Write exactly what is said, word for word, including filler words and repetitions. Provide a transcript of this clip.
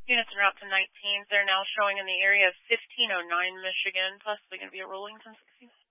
Units en route to nineteen. They're now showing in the area of fifteen oh nine Michigan, possibly going to be a Rollington sixteen.